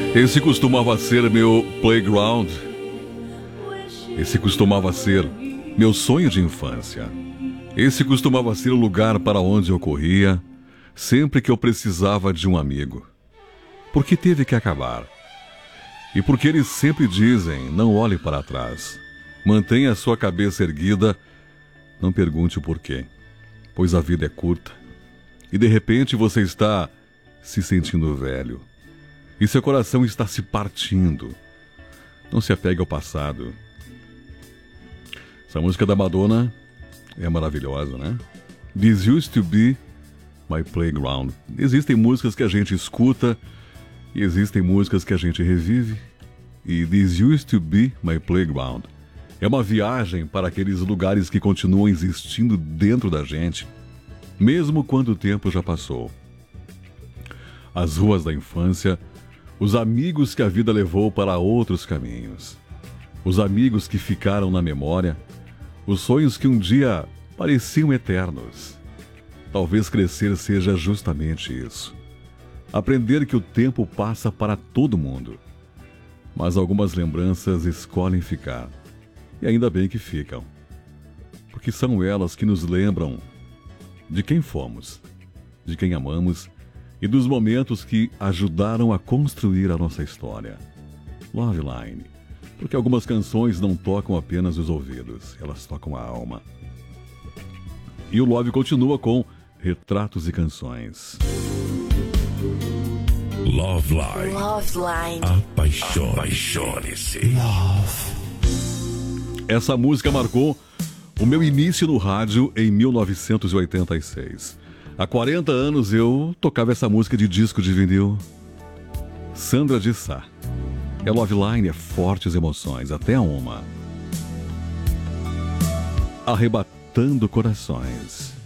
Esse costumava ser meu playground. Esse costumava ser meu sonho de infância. Esse costumava ser o lugar para onde eu corria sempre que eu precisava de um amigo. Por que teve que acabar? E porque eles sempre dizem, não olhe para trás. Mantenha a sua cabeça erguida. Não pergunte o porquê, pois a vida é curta. E de repente você está se sentindo velho. E seu coração está se partindo. Não se apegue ao passado. Essa música da Madonna é maravilhosa, né? This used to be my playground. Existem músicas que a gente escuta e existem músicas que a gente revive. E This used to be my playground é uma viagem para aqueles lugares que continuam existindo dentro da gente, mesmo quando o tempo já passou. As ruas da infância, os amigos que a vida levou para outros caminhos, os amigos que ficaram na memória, os sonhos que um dia pareciam eternos. Talvez crescer seja justamente isso. Aprender que o tempo passa para todo mundo, mas algumas lembranças escolhem ficar. E ainda bem que ficam, porque são elas que nos lembram de quem fomos, de quem amamos e dos momentos que ajudaram a construir a nossa história. Love Line, porque algumas canções não tocam apenas os ouvidos, elas tocam a alma. E o Love continua com Retratos e Canções. Love Line. Love Line. Apaixone-se. Love. Essa música marcou o meu início no rádio em 1986. Há 40 anos eu tocava essa música de disco de vinil. Sandra de Sá. É Love Line, é fortes emoções, até uma. Arrebatando corações.